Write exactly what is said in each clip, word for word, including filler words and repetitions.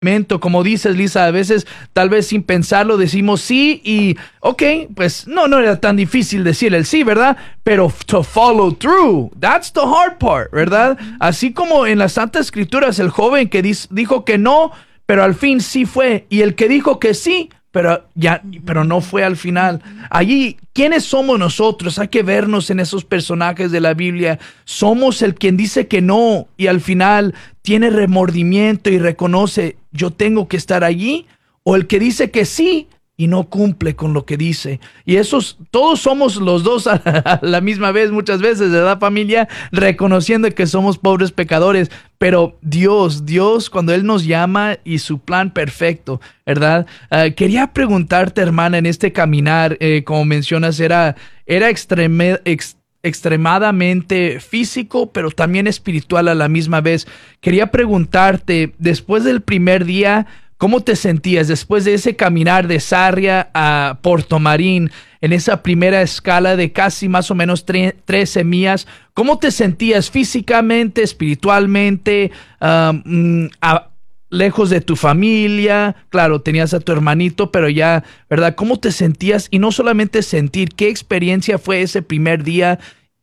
Como dices, Lisa, a veces tal vez sin pensarlo decimos sí y ok, pues no, no era tan difícil decir el sí, ¿verdad? Pero to follow through, that's the hard part, ¿verdad? Así como en las Santas Escrituras el joven que dis- dijo que no, pero al fin sí fue, y el que dijo que sí, pero ya, pero no fue al final. Allí, ¿quiénes somos nosotros? Hay que vernos en esos personajes de la Biblia. Somos el quien dice que no y al final tiene remordimiento y reconoce, yo tengo que estar allí, o el que dice que sí y no cumple con lo que dice. Y esos, todos somos los dos a la, a la misma vez, muchas veces, ¿verdad, familia? Reconociendo que somos pobres pecadores, pero Dios, Dios, cuando Él nos llama y su plan perfecto, ¿verdad? Uh, quería preguntarte, hermana, en este caminar, eh, como mencionas, era, era extreme, ex, extremadamente físico, pero también espiritual a la misma vez. Quería preguntarte, después del primer día, ¿cómo te sentías después de ese caminar de Sarria a Puerto Marín, en esa primera escala de casi más o menos tre- trece millas? ¿Cómo te sentías físicamente, espiritualmente, um, a, lejos de tu familia? Claro, tenías a tu hermanito, pero ya, ¿verdad? ¿Cómo te sentías? Y no solamente sentir, ¿qué experiencia fue ese primer día?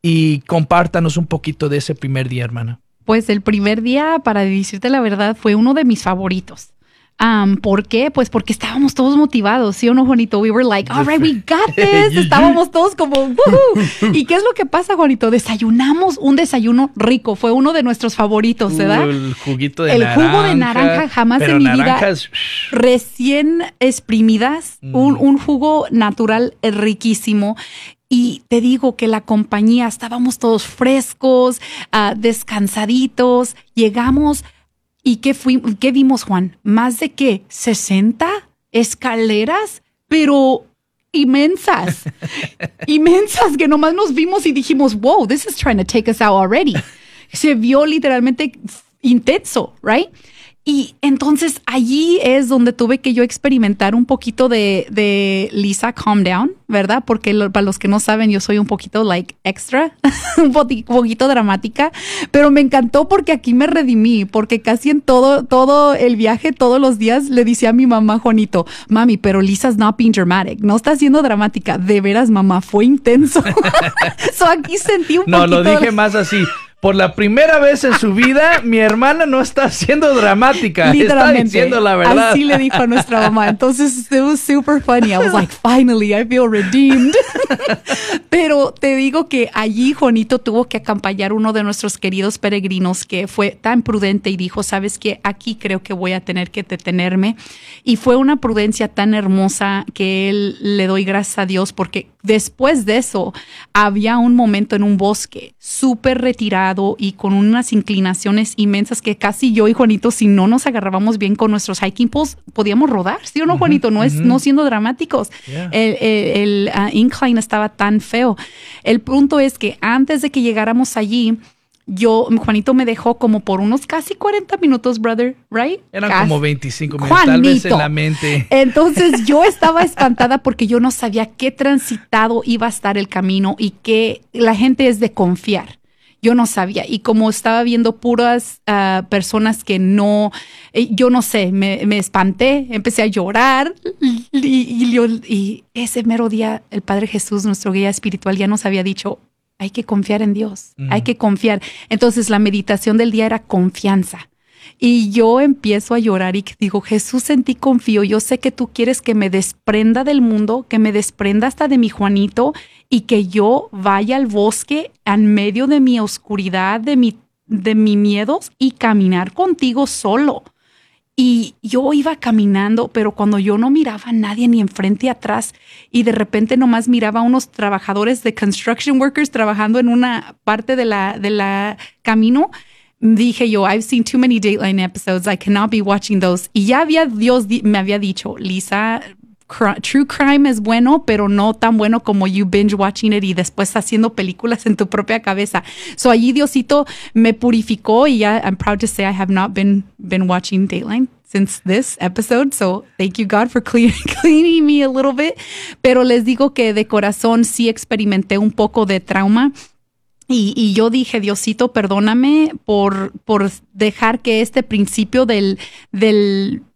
Y compártanos un poquito de ese primer día, hermana. Pues el primer día, para decirte la verdad, fue uno de mis favoritos. Um, ¿Por qué? Pues porque estábamos todos motivados, ¿sí o no, Juanito? We were like, all right, we got this. Estábamos todos como, woohoo. ¿Y qué es lo que pasa, Juanito? Desayunamos un desayuno rico. Fue uno de nuestros favoritos, ¿verdad? Uh, el juguito de el naranja. El jugo de naranja, jamás en mi naranjas, vida. Recién exprimidas, mm. un, un jugo natural riquísimo. Y te digo que la compañía, estábamos todos frescos, uh, descansaditos. Llegamos. ¿Y qué, fui, qué vimos, Juan? ¿Más de qué? ¿sesenta escaleras? Pero inmensas. Inmensas, que nomás nos vimos y dijimos, wow, this is trying to take us out already. Se vio literalmente intenso, right? Y entonces allí es donde tuve que yo experimentar un poquito de, de Lisa Calm Down, ¿verdad? Porque lo, para los que no saben, yo soy un poquito like extra, un poquito dramática, pero me encantó porque aquí me redimí, porque casi en todo, todo el viaje, todos los días, le decía a mi mamá, Juanito, mami, pero Lisa's not being dramatic, no está siendo dramática, de veras, mamá, fue intenso. So aquí sentí un no, poquito... No, lo dije más así. Por la primera vez en su vida, mi hermana no está siendo dramática, está diciendo la verdad. Así le dijo a nuestra mamá. Entonces, it was super funny. I was like, finally, I feel redeemed. Pero te digo que allí Juanito tuvo que acompañar uno de nuestros queridos peregrinos que fue tan prudente y dijo, ¿sabes qué? Aquí creo que voy a tener que detenerme. Y fue una prudencia tan hermosa que él le doy gracias a Dios porque después de eso había un momento en un bosque súper retirado y con unas inclinaciones inmensas que casi yo y Juanito, si no nos agarrábamos bien con nuestros hiking poles, podíamos rodar, ¿sí o no, Juanito? No, uh-huh. es, no siendo dramáticos. Yeah. El, el, el uh, incline estaba tan feo. El punto es que antes de que llegáramos allí, yo, Juanito me dejó como por unos casi cuarenta minutos, brother, right? Eran casi. como veinticinco minutos, Juanito. Tal vez en la mente. Entonces yo estaba espantada porque yo no sabía qué transitado iba a estar el camino y que la gente es de confiar. Yo no sabía. Y como estaba viendo puras uh, personas que no, eh, yo no sé, me, me espanté, empecé a llorar. Y, y, y, y ese mero día, el Padre Jesús, nuestro guía espiritual, ya nos había dicho, hay que confiar en Dios, mm. hay que confiar. Entonces la meditación del día era confianza. Y yo empiezo a llorar y digo, Jesús, en ti confío. Yo sé que tú quieres que me desprenda del mundo, que me desprenda hasta de mi Juanito y que yo vaya al bosque en medio de mi oscuridad, de mi, de mis miedos y caminar contigo solo. Y yo iba caminando, pero cuando yo no miraba a nadie ni enfrente ni atrás y de repente nomás miraba a unos trabajadores de construction workers trabajando en una parte de la, de la camino, dije yo, I've seen too many Dateline episodes, I cannot be watching those. Y ya había, Dios di- me había dicho, Lisa, cr- true crime es bueno, pero no tan bueno como you binge watching it y después haciendo películas en tu propia cabeza. So allí Diosito me purificó y ya, I'm proud to say I have not been, been watching Dateline since this episode. So thank you, God, for clean, cleaning me a little bit. Pero les digo que de corazón sí experimenté un poco de trauma. Y, y yo dije, Diosito, perdóname por, por dejar que este principio del, del